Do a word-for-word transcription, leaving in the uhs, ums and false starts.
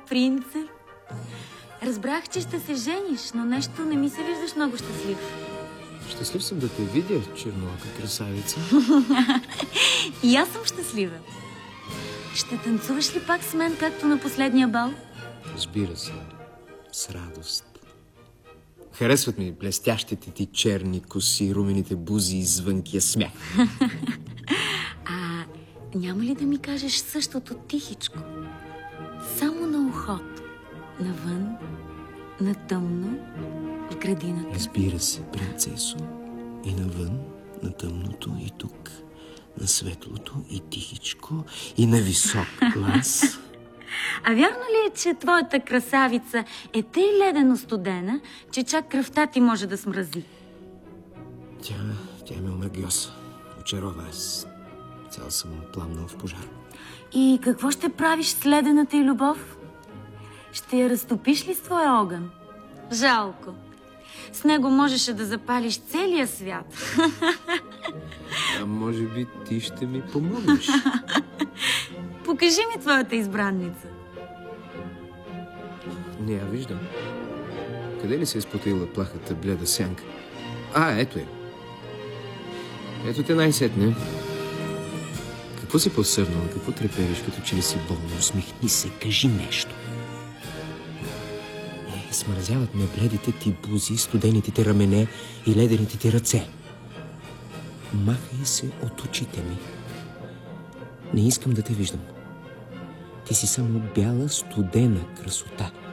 принце. Разбрах, че ще се жениш, но нещо не ми се виждаш много щастлив. Щастлив съм да те видя, черноока красавица. И аз съм щастлива. Ще танцуваш ли пак с мен, както на последния бал? Разбира се, с радост. Харесват ми блестящите ти черни коси, румените бузи и звънкия смях. А няма ли да ми кажеш същото тихичко? Само на ухото. Навън, на тъмно, в градината. Разбира се, принцесо. И навън, на тъмното, и тук, на светлото, и тихичко, и на висок глас. А вярно ли е, че твоята красавица е тъй ледено студена, че чак кръвта ти може да смрази? Тя, тя ме омагьоса. Очарова, аз цял съм пламнал в пожар. И какво ще правиш с ледената й любов? Ще я разтопиш ли с твоя огън? Жалко. С него можеше да запалиш целия свят. А може би ти ще ми помогнеш? Покажи ми твоята избранница. Не я виждам. Къде ли се е спотаила плахата бледа сянка? А, ето е. Ето те най-сетне. Какво си посърнала? Какво трепериш, като че ли си болно? Усмихни се, кажи нещо. Е, смразяват ме бледите ти бузи, студените ти рамене и ледените ти ръце. Махай се от очите ми. Не искам да те виждам. Ти си само бяла, студена красота.